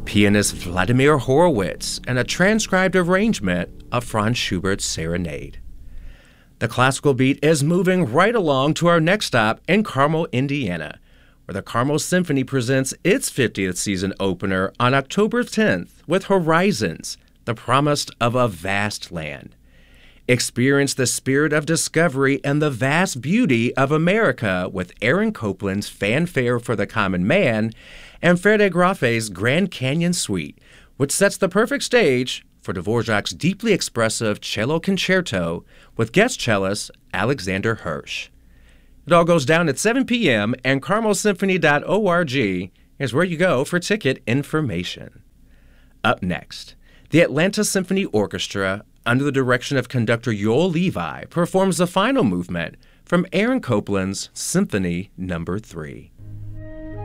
pianist Vladimir Horowitz, and a transcribed arrangement of Franz Schubert's Serenade. The classical beat is moving right along to our next stop in Carmel, Indiana, where the Carmel Symphony presents its 50th season opener on October 10th with Horizons, the Promise of a Vast Land. Experience the spirit of discovery and the vast beauty of America with Aaron Copland's Fanfare for the Common Man and Fede Graffe's Grand Canyon Suite, which sets the perfect stage for Dvorak's deeply expressive cello concerto with guest cellist Alexander Hirsch. It all goes down at 7 p.m. and carmelsymphony.org is where you go for ticket information. Up next, the Atlanta Symphony Orchestra, under the direction of conductor Yoel Levi, performs the final movement from Aaron Copland's Symphony No. 3.